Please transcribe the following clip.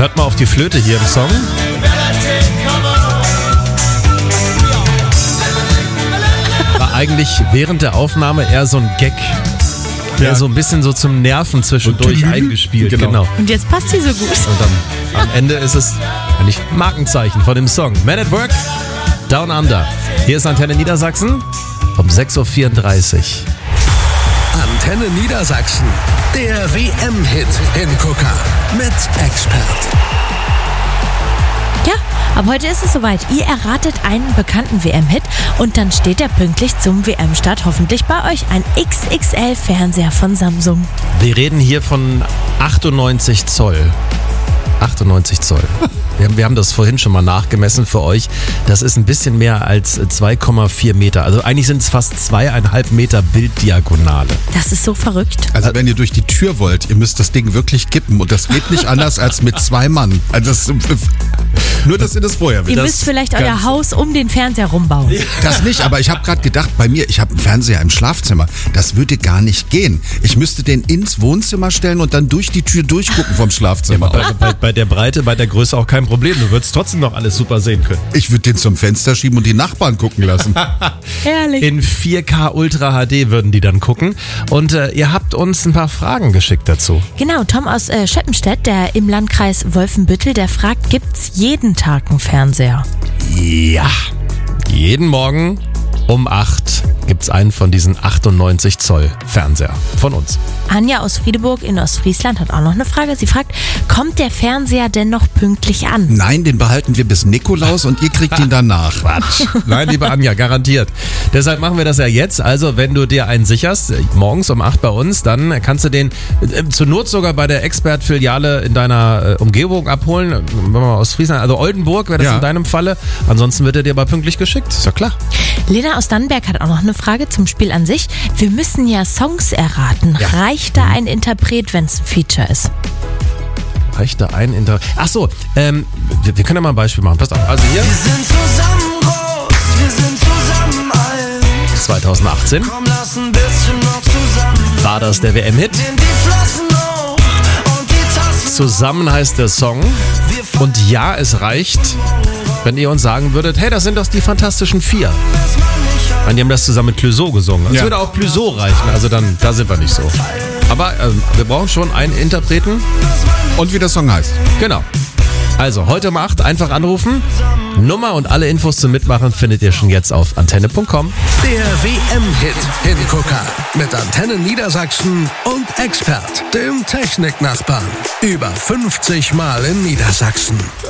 Hört mal auf die Flöte hier im Song. War eigentlich während der Aufnahme eher so ein Gag, der so ein bisschen so zum Nerven zwischendurch eingespielt. Genau. Und jetzt passt sie so gut. Und dann am Ende ist es eigentlich Markenzeichen von dem Song. Man at Work, Down Under. Hier ist Antenne Niedersachsen um 6.34 Uhr. Antenne Niedersachsen, der WM-Hit Hingucker mit Expert. Ja, aber heute ist es soweit. Ihr erratet einen bekannten WM-Hit und dann steht er pünktlich zum WM-Start hoffentlich bei euch. Ein XXL-Fernseher von Samsung. Wir reden hier von 98 Zoll. 98 Zoll. Wir haben das vorhin schon mal nachgemessen für euch. Das ist ein bisschen mehr als 2,4 Meter. Also eigentlich sind es fast 2,5 Meter Bilddiagonale. Das ist so verrückt. Also wenn ihr durch die Tür wollt, ihr müsst das Ding wirklich kippen. Und das geht nicht anders als mit 2 Mann. Also nur, dass ihr das vorher wisst. Ihr müsst vielleicht euer Haus um den Fernseher rumbauen. Das nicht, aber ich habe gerade gedacht, bei mir, ich habe einen Fernseher im Schlafzimmer. Das würde gar nicht gehen. Ich müsste den ins Wohnzimmer stellen und dann durch die Tür durchgucken vom Schlafzimmer. Bei der Breite, bei der Größe auch kein Problem. Du würdest trotzdem noch alles super sehen können. Ich würde den zum Fenster schieben und die Nachbarn gucken lassen. Ehrlich. In 4K Ultra HD würden die dann gucken. Und ihr habt uns ein paar Fragen geschickt dazu. Genau, Tom aus Schöppenstedt, der im Landkreis Wolfenbüttel, der fragt, gibt's jeden Tag einen Fernseher? Ja. Jeden Morgen um 8 gibt's einen von diesen 98 Zoll Fernseher von uns. Anja aus Friedeburg in Ostfriesland hat auch noch eine Frage. Sie fragt, kommt der Fernseher denn noch pünktlich an? Nein, den behalten wir bis Nikolaus und ihr kriegt ihn danach. Quatsch. Nein, liebe Anja, garantiert. Deshalb machen wir das ja jetzt. Also, wenn du dir einen sicherst, morgens um 8 bei uns, dann kannst du den zur Not sogar bei der Expert-Filiale in deiner Umgebung abholen. Wenn wir aus Friesland, also Oldenburg wäre das in deinem Falle. Ansonsten wird er dir aber pünktlich geschickt. Ist ja klar. Lena aus Dannenberg hat auch noch eine Frage zum Spiel an sich. Wir müssen ja Songs erraten. Ja. Reicht da ein Interpret, wenn es ein Feature ist? Reicht da ein Interpret? Ach so, wir können ja mal ein Beispiel machen. Passt auf. Also hier. Wir sind zusammen groß, wir sind zusammen alt. 2018 Komm, lass ein bisschen noch zusammen. war das der WM-Hit. Nehmen die Flossen hoch und die Tassen. Zusammen heißt der Song. Und ja, es reicht, wenn ihr uns sagen würdet, hey, das sind doch die Fantastischen Vier. Die haben das zusammen mit Clouseau gesungen. Das würde auch Clouseau reichen, also dann, da sind wir nicht so. Aber wir brauchen schon einen Interpreten. Und wie der Song heißt. Genau. Also, heute um 8 einfach anrufen. Nummer und alle Infos zum Mitmachen findet ihr schon jetzt auf antenne.com. Der WM-Hit Hingucker mit Antenne Niedersachsen und Expert, dem Techniknachbarn. Über 50 Mal in Niedersachsen.